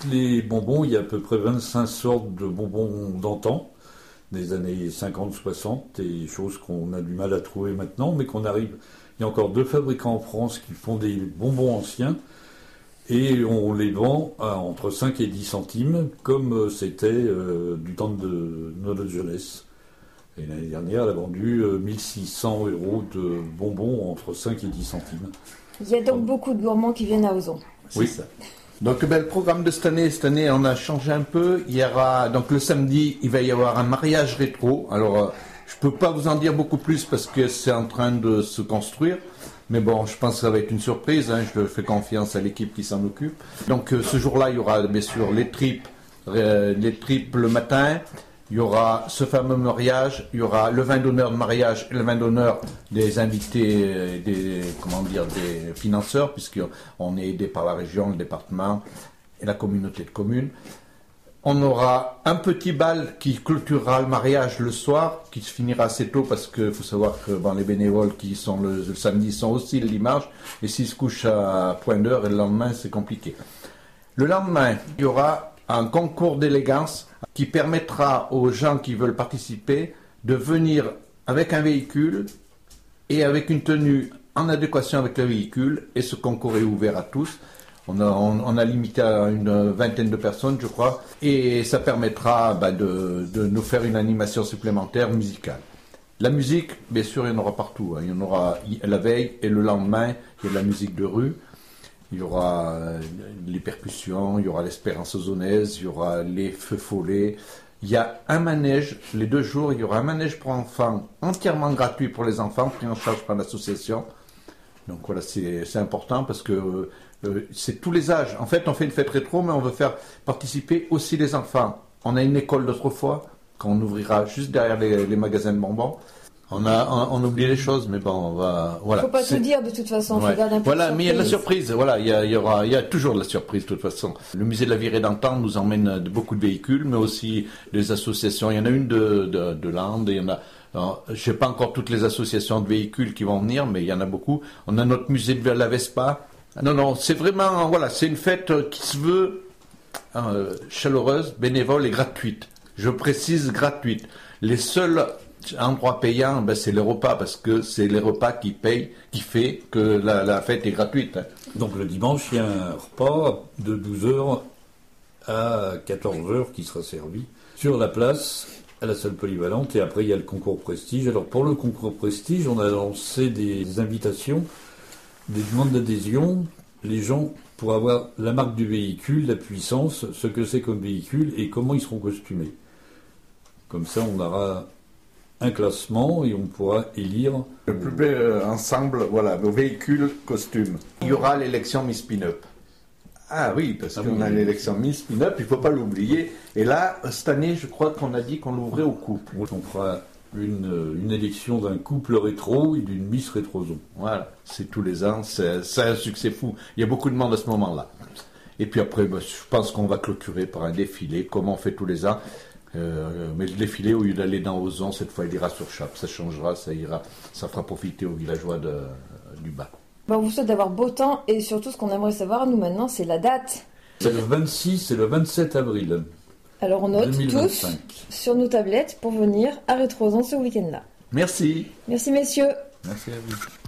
Les bonbons, il y a à peu près 25 sortes de bonbons d'antan, des années 50-60, et choses qu'on a du mal à trouver maintenant, mais qu'on arrive. Il y a encore 2 fabricants en France qui font des bonbons anciens, et on les vend à entre 5 et 10 centimes, comme c'était du temps de notre jeunesse. Et l'année dernière, elle a vendu 1600 € de bonbons entre 5 et 10 centimes. Il y a donc beaucoup de gourmands qui viennent à Ozon. Oui, ça. Donc le programme de cette année, on a changé un peu. Il y aura, donc le samedi, il va y avoir un mariage rétro. Alors, je peux pas vous en dire beaucoup plus parce que c'est en train de se construire. Mais bon, je pense que ça va être une surprise. Je fais confiance à l'équipe qui s'en occupe. Donc ce jour-là, il y aura bien sûr les tripes le matin. Il y aura ce fameux mariage, il y aura le vin d'honneur de mariage et le vin d'honneur des invités, des financeurs, puisqu'on est aidé par la région, le département et la communauté de communes. On aura un petit bal qui clôturera le mariage le soir, qui se finira assez tôt parce qu'il faut savoir que les bénévoles qui sont le samedi sont aussi le dimanche, et s'ils se couchent à point d'heure et le lendemain c'est compliqué. Le lendemain, il y aura un concours d'élégance qui permettra aux gens qui veulent participer de venir avec un véhicule et avec une tenue en adéquation avec le véhicule, et ce concours est ouvert à tous. On a limité à une vingtaine de personnes, je crois, et ça permettra de nous faire une animation supplémentaire musicale. La musique, bien sûr, il y en aura partout. Il y en aura la veille et le lendemain, il y a de la musique de rue. Il y aura les percussions, il y aura l'espérance ozonnaise, il y aura les feux follets. Il y a un manège, les 2 jours, il y aura un manège pour enfants entièrement gratuit pour les enfants, pris en charge par l'association. Donc voilà, c'est important parce que c'est tous les âges. En fait, on fait une fête rétro, mais on veut faire participer aussi les enfants. On a une école d'autrefois, qu'on ouvrira juste derrière les magasins de bonbons. On oublie les choses, mais bon, on va. Voilà. Faut pas tout dire de toute façon. Ouais. Faut garder un peu voilà, de mais il y a de la surprise. surprise. Voilà, il y a toujours de la surprise de toute façon. Le musée de la Virée d'antan nous emmène beaucoup de véhicules, mais aussi des associations. Il y en a une de Landes, et il y en a. Je sais pas encore toutes les associations de véhicules qui vont venir, mais il y en a beaucoup. On a notre musée de la Vespa. Non, c'est vraiment, voilà, c'est une fête qui se veut chaleureuse, bénévole et gratuite. Je précise gratuite. Les seuls endroits payants, c'est les repas, parce que c'est les repas qui payent, qui fait que la fête est gratuite. Donc le dimanche, il y a un repas de 12h à 14h qui sera servi sur la place, à la salle polyvalente, et après il y a le concours prestige. Alors pour le concours prestige, on a lancé des invitations, des demandes d'adhésion, les gens pour avoir la marque du véhicule, la puissance, ce que c'est comme véhicule et comment ils seront costumés. Comme ça, on aura un classement et on pourra élire le plus bel ensemble, voilà, nos véhicules, costumes. Il y aura l'élection Miss Pin-Up. Ah oui, parce qu'on a l'élection Miss Pin-Up, il ne faut pas l'oublier. Et là, cette année, je crois qu'on a dit qu'on l'ouvrait au couple. On fera une élection d'un couple rétro et d'une Miss Rétrozone. Voilà, c'est tous les ans, c'est un succès fou. Il y a beaucoup de monde à ce moment-là. Et puis après, je pense qu'on va clôturer par un défilé, comme on fait tous les ans. Mais le défilé, au lieu d'aller dans Ozon, cette fois il ira sur Chape. Ça changera, ça ira, ça fera profiter aux villageois du bas. On vous souhaite d'avoir beau temps, et surtout ce qu'on aimerait savoir, nous maintenant, c'est la date. C'est le 26 et le 27 avril. Alors on note 2025. tous sur nos tablettes pour venir à Rétrozon ce week-end-là. Merci. Merci messieurs. Merci à vous.